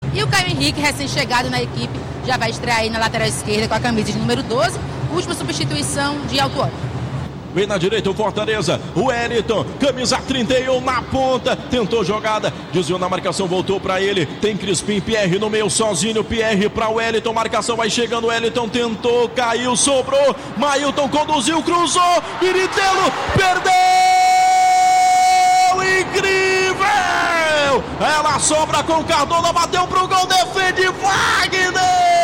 E o Caio Henrique, recém-chegado na equipe, já vai estrear aí na lateral esquerda com a camisa de número 12, última substituição de Autuori. Vem na direita o Fortaleza, o Wellington, camisa 31 na ponta, tentou jogada, desviou na marcação, voltou pra ele, tem Crispim, Pierre no meio sozinho, Pierre pra Wellington, marcação vai chegando, Wellington tentou, caiu, sobrou, Mailton conduziu, cruzou, Miritelo, perdeu, incrível, ela sobra com Cardona, bateu pro gol, defende Wagner,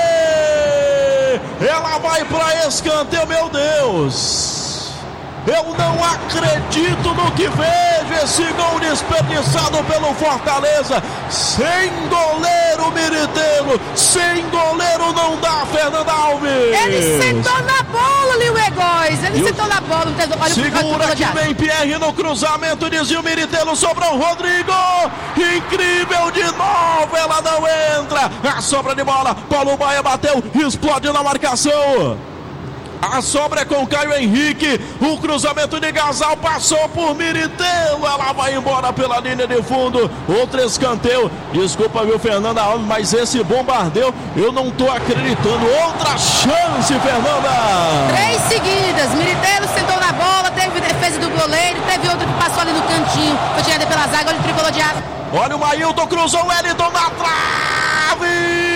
ela vai pra escanteio, meu Deus. Eu não acredito no que vejo, esse gol desperdiçado pelo Fortaleza, sem goleiro Miritelo, sem goleiro não dá, Fernanda Alves. Ele sentou na bola, Lil Egóis, ele sentou na bola, olha segura que vem Pierre no cruzamento, dizia o Miritelo, sobrou o Rodrigo, incrível de novo, ela não entra, a sobra de bola, Paulo Baia bateu, explode na marcação. A sobra é com o Caio Henrique, o cruzamento de Gasal passou por Miritelo, ela vai embora pela linha de fundo, outro escanteio, desculpa viu Fernanda Alves, mas esse bombardeio eu não tô acreditando, outra chance Fernanda. 3 seguidas, Miritelo sentou na bola, teve defesa do goleiro, teve outro que passou ali no cantinho, foi tirada pela zaga, olha o tricolor de aço. Olha o Mailton, cruzou o Wellington na trave!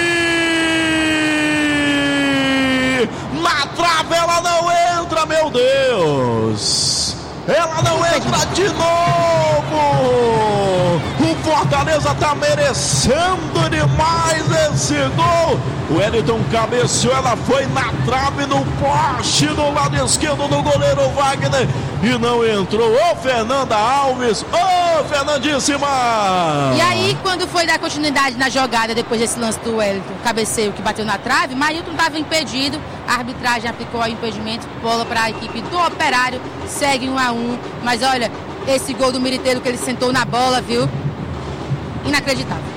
Na trave ela não entra, meu Deus! Ela não entra de novo! O Fortaleza tá merecendo demais esse gol! O Wellington cabeceou, ela foi na trave, no poste do lado esquerdo do goleiro Wagner e não entrou. Ô Fernanda Alves, ô Fernandíssima! E aí quando foi dar continuidade na jogada depois desse lance do Wellington, cabeceio que bateu na trave, Mailton estava impedido, a arbitragem aplicou o impedimento, bola para a equipe do Operário, segue 1-1, mas olha, esse gol do Miritelo que ele sentou na bola, viu? Inacreditável.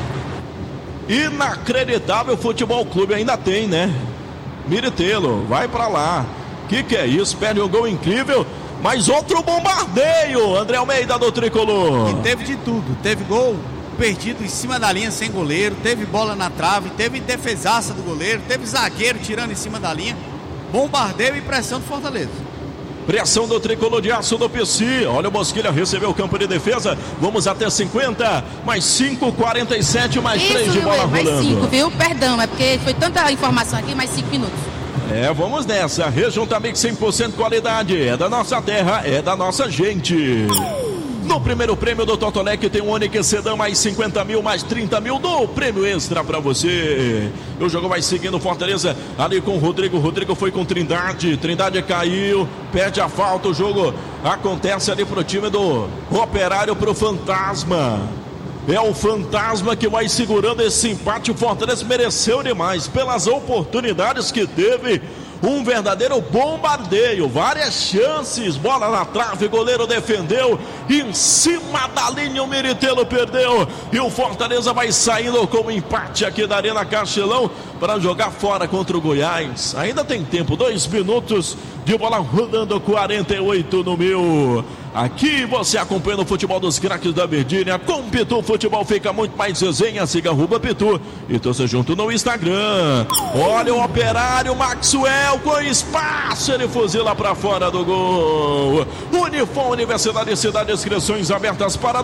Inacreditável, Futebol Clube ainda tem, né? Miritelo, vai pra lá. Que é isso? Perde um gol incrível, mas outro bombardeio, André Almeida do Tricolor. E teve de tudo, teve gol perdido em cima da linha sem goleiro, teve bola na trave, teve defesaça do goleiro, teve zagueiro tirando em cima da linha, bombardeio e pressão do Fortaleza. Pressão do Tricolor de Aço do PC. Olha o Mosquilha, recebeu o campo de defesa. Vamos até 50, mais 5, 47, mais 3 de bola rolando. Mais 5, viu? Perdão, é porque foi tanta informação aqui, mais 5 minutos. Vamos nessa. Rejuntamento 100% qualidade. É da nossa terra, é da nossa gente. No primeiro prêmio do Totolec tem um Onix Sedan, mais 50 mil, mais 30 mil do prêmio extra pra você. O jogo vai seguindo Fortaleza ali com o Rodrigo. Rodrigo foi com Trindade. Trindade caiu, perde a falta. O jogo acontece ali pro time do Operário, pro Fantasma. É o Fantasma que vai segurando esse empate. O Fortaleza mereceu demais pelas oportunidades que teve. Um verdadeiro bombardeio, várias chances, bola na trave, goleiro defendeu, em cima da linha o Miritelo perdeu, e o Fortaleza vai saindo com um empate aqui da Arena Castelão, para jogar fora contra o Goiás. Ainda tem tempo, 2 minutos de bola rolando, 48 no mil. Aqui você acompanha o futebol dos craques da Virgínia. Com Pitu Futebol fica muito mais resenha. Siga @Pitu e torça junto no Instagram. Olha o Operário Maxwell com espaço, ele fuzila para fora do gol. Unifom Universidade de Cidade, inscrições abertas para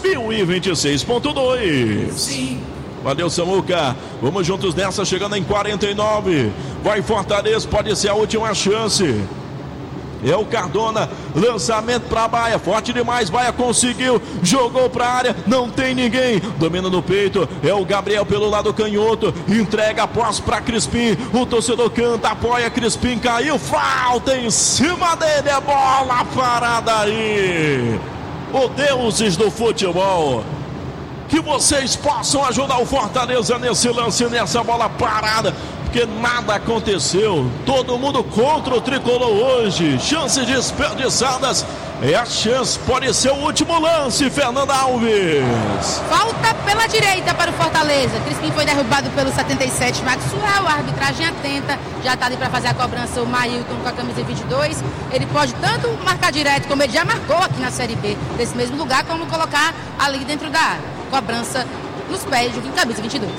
2026.2. Valeu, Samuca. Vamos juntos nessa, chegando em 49. Vai Fortaleza, pode ser a última chance. É o Cardona, lançamento para Baia, forte demais, Baia conseguiu, jogou para a área, não tem ninguém, domina no peito, é o Gabriel pelo lado canhoto, entrega a posse para Crispim, o torcedor canta, apoia, Crispim caiu, falta em cima dele, é bola parada aí. Os deuses do futebol, que vocês possam ajudar o Fortaleza nesse lance, nessa bola parada, porque nada aconteceu, todo mundo contra o Tricolor hoje, chances desperdiçadas, é a chance, pode ser o último lance, Fernanda Alves. Falta pela direita para o Fortaleza, Crispim foi derrubado pelo 77, Maxwell, a arbitragem atenta, já está ali para fazer a cobrança o Mailton com a camisa 22, ele pode tanto marcar direto, como ele já marcou aqui na Série B, desse mesmo lugar, como colocar ali dentro da área, cobrança nos pés de camisa 22.